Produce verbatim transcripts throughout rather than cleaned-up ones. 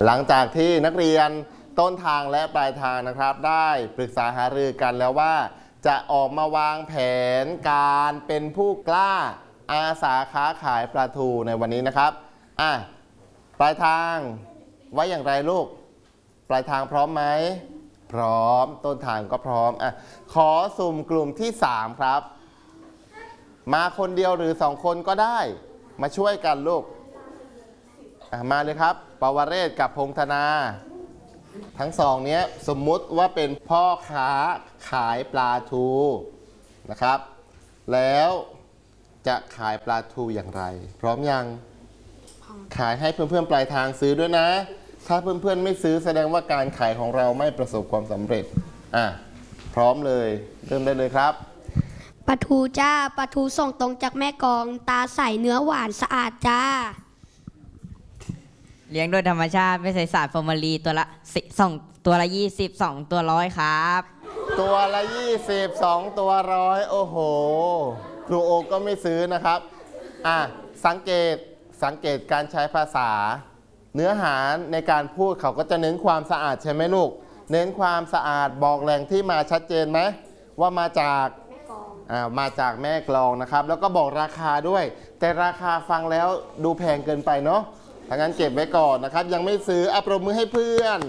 หลังจากที่นักเรียนต้นทางและปลายทางนะครับได้ปรึกษาหารือกันแล้วว่าจะออกมาวางแผนการเป็นผู้กล้าอาสาค้าขายปลาทูในวันนี้นะครับอ่ะปลายทางไว้อย่างไรลูกปลายทางพร้อมไหมพร้อมต้นทางก็พร้อมอ่ะขอสุ่มกลุ่มที่สามครับมาคนเดียวหรือสองคนก็ได้มาช่วยกันลูกมาเลยครับปวเรศกับพงธนาทั้งสองนี้สมมุติว่าเป็นพ่อค้าขายปลาทูนะครับแล้วจะขายปลาทูอย่างไรพร้อมยังขายให้เพื่อนๆปลายทางซื้อด้วยนะถ้าเพื่อนๆไม่ซื้อแสดงว่าการขายของเราไม่ประสบความสำเร็จอ่ะพร้อมเลยเริ่มได้เลยครับปลาทูจ้าปลาทูส่งตรงจากแม่กองตาใสเนื้อหวานสะอาดจ้าเลี้ยงโดยธรรมชาติไม่ใส่สารฟอร์มาลีนตัวละสองตัวละยี่สิบสองตัวร้อยครับตัวละยี่สิบสองตัวร้อยโอ้โหครูโอก็ไม่ซื้อนะครับอ่ะสังเกตสังเกตการใช้ภาษาเนื้อหาในการพูดเขาก็จะเน้นความสะอาดใช่ไหมลูกเน้นความสะอาดบอกแหล่งที่มาชัดเจนไหมว่ามาจากอ่ามาจากแม่กลองนะครับแล้วก็บอกราคาด้วยแต่ราคาฟังแล้วดูแพงเกินไปเนาะถ้างั้นเก็บไว้ก่อนนะครับยังไม่ซื้ออัปรบมือให้เพื่อน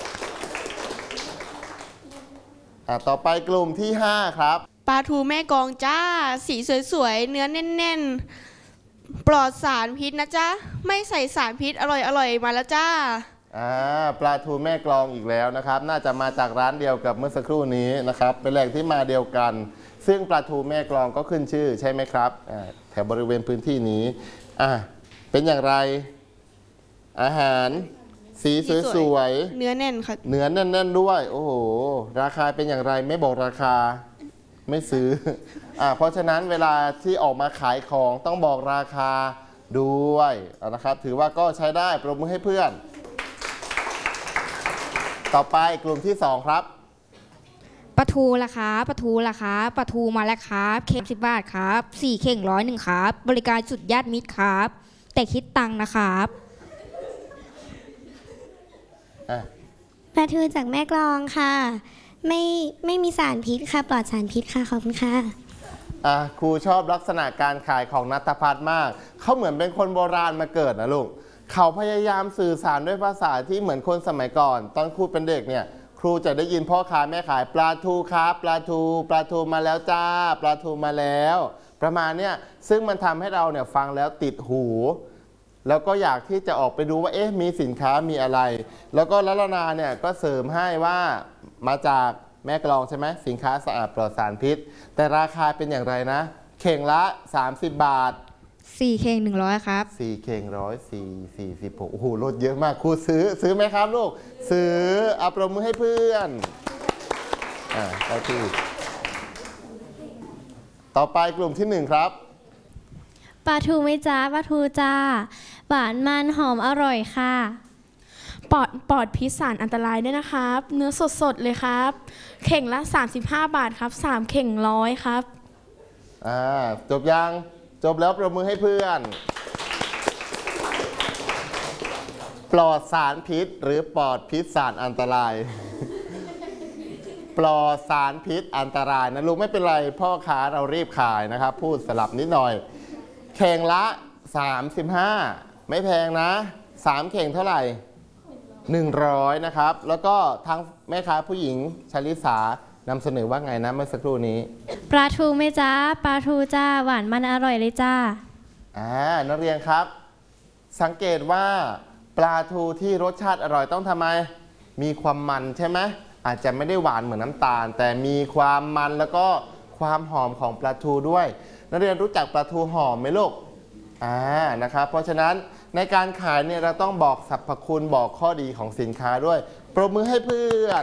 อ่าต่อไปกลุ่มที่ห้าครับปลาทูแม่กองจ้าสีสวยๆเนื้อแน่นๆปลอดสารพิษนะจ๊ะไม่ใส่สารพิษอร่อยๆมาแล้วจ้าอ่าปลาทูแม่กลองอีกแล้วนะครับน่าจะมาจากร้านเดียวกับเมื่อสักครู่นี้นะครับเป็นแหล่งที่มาเดียวกันซึ่งปลาทูแม่กลองก็ขึ้นชื่อใช่ไหมครับแถวบริเวณพื้นที่นี้อ่ะเป็นอย่างไรอาหารสีสวยๆเนื้อแน่นค่ะเนื้อแน่นๆด้วยโอ้โหราคาเป็นอย่างไรไม่บอกราคาไม่ซื้ออ่ะเพราะฉะนั้นเวลาที่ออกมาขายของต้องบอกราคาด้วยนะครับถือว่าก็ใช้ได้ปรบมือให้เพื่อนต่อไปกลุ่มที่สองครับปลาทูราคาปลาทูราคาปลาทูมาแล้วครับเข่งสิบบาทครับสี่เข่งร้อยหนึ่งครับบริการสุดญาติมิตรครับแต่คิดตังค์นะครับปลาทูจากแม่กลองค่ะไม่ไม่มีสารพิษค่ะปลอดสารพิษค่ะขอบคุณค่ะอ่ะครูชอบลักษณะการขายของณัฐพัฒน์มากเขาเหมือนเป็นคนโบราณมาเกิดนะลูกเขาพยายามสื่อสารด้วยภาษาที่เหมือนคนสมัยก่อนตอนครูเป็นเด็กเนี่ยครูจะได้ยินพ่อค้าแม่ขายปลาทูครับปลาทูปลาทูมาแล้วจ้าปลาทูมาแล้วประมาณเนี้ยซึ่งมันทำให้เราเนี่ยฟังแล้วติดหูแล้วก็อยากที่จะออกไปดูว่าเอ๊ะมีสินค้ามีอะไรแล้วก็ลัลนาเนี่ยก็เสริมให้ว่ามาจากแม่กลองใช่ไหมสินค้าสะอาดปลอดสารพิษแต่ราคาเป็นอย่างไรนะเข่งละสามสิบบาทสี่เข่งหนึ่งร้อยครับสี่เข่งร้อยสี่สี่สิบหกโอ้โหลดเยอะมากครูซื้อซื้อไหมครับลูกซื้ออัปรบมือให้เพื่อนอ่าไปที่ต่อไปกลุ่มที่หนึ่งครับปลาทูไหมจ้าปลาทูจ้าหวานมันหอมอร่อยค่ะปลอดปลอดพิษสารอันตรายด้วยนะครับเนื้อสดๆเลยครับเข่งละสามสิบห้าบาทครับสามเข่งร้อยครับอ่าจบยังจบแล้วปรบมือให้เพื่อนปลอดสารพิษหรือปลอดพิษสารอันตรายปลอดสารพิษอันตรายนะลูกไม่เป็นไรพ่อค้าเรารีบขายนะครับพูดสลับนิดหน่อยเข่งละสามสิบห้าไม่แพงนะสามเข่งเท่าไหร่หนึ่งร้อยนะครับแล้วก็ทางแม่ค้าผู้หญิงชลิสานำเสนอว่าไงนะเมื่อสักครู่นี้ปลาทูไหมจ้าปลาทูจ้าหวานมันอร่อยเลยจ้าอ่านักเรียนครับสังเกตว่าปลาทูที่รสชาติอร่อยต้องทำไมมีความมันใช่ไหมอาจจะไม่ได้หวานเหมือนน้ำตาลแต่มีความมันแล้วก็ความหอมของปลาทูด้วยนักเรียนรู้จักปลาทูหอมไหมลูกอ่านะครับเพราะฉะนั้นในการขายเนี่ยเราต้องบอกสรรพคุณบอกข้อดีของสินค้าด้วยปรบมือให้เพื่อน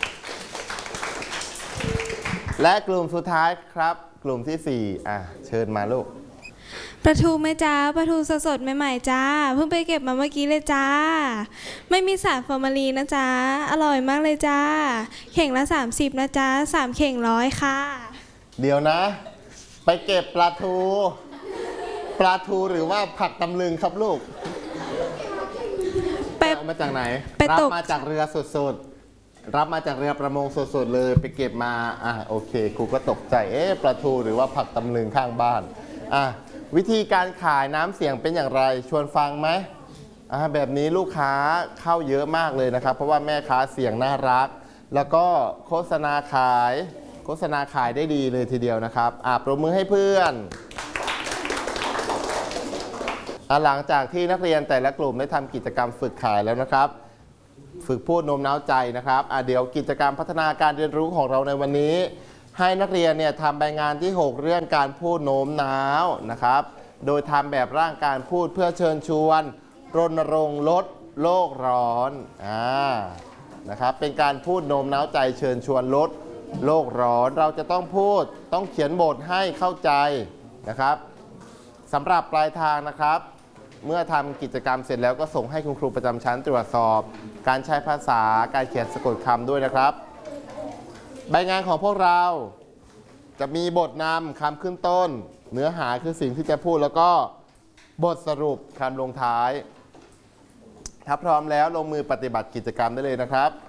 และกลุ่มสุดท้ายครับกลุ่มที่สี่อ่ะเชิญมาลูกปลาทูไหมจ้าปลาทูสดๆใหม่ๆจ้าเพิ่งไปเก็บมาเมื่อกี้เลยจ้าไม่มีสารฟอร์มาลีนนะจ้าอร่อยมากเลยจ้าเข่งละสามสิบนะจ้าสามเข่งร้อยค่ะเดี๋ยวนะไปเก็บปลาทูปลาทูหรือว่าผักตำลึงครับลูกไปเอามาจากไหนไปรับตกมาจากเรือสดๆรับมาจากเรือประมงสดๆเลยไปเก็บมาอ่ะโอเคครูก็ตกใจเอ๊ะปลาทูหรือว่าผักตำลึงข้างบ้านอ่ะวิธีการขายน้ำเสียงเป็นอย่างไรชวนฟังไหมอ่ะแบบนี้ลูกค้าเข้าเยอะมากเลยนะครับ เพราะว่าแม่ค้าเสียงน่ารัก แล้วก็โฆษณาขายโฆษณาขายได้ดีเลยทีเดียวนะครับอ่ะปรบมือให้เพื่อนอ่ะหลังจากที่นักเรียนแต่ละกลุ่มได้ทำกิจกรรมฝึกขายแล้วนะครับ ฝึกพูดโน้มน้าวใจนะครับอ่ะเดี๋ยวกิจกรรมพัฒนาการเรียนรู้ของเราในวันนี้ ให้นักเรียนเนี่ยทำใบงานที่ หก เรื่องการพูดโน้มน้าวนะครับ โดยทำแบบร่างการพูดเพื่อเชิญชวนรณรงค์ลดโลกร้อนอ่านะครับเป็นการพูดโน้มน้าวใจเชิญชวนลดโลกร้อนเราจะต้องพูดต้องเขียนบทให้เข้าใจนะครับสำหรับปลายทางนะครับ เมื่อทำกิจกรรมเสร็จแล้วก็ส่งให้คุณครูประจำชั้นตรวจสอบ การใช้ภาษาการเขียนสะกดคำด้วยนะครับ ใบงานของพวกเราจะมีบทนำคำขึ้นต้น เนื้อหาคือสิ่งที่จะพูดแล้วก็บทสรุปคำลงท้าย ถ้าพร้อมแล้วลงมือปฏิบัติกิจกรรมได้เลยนะครับ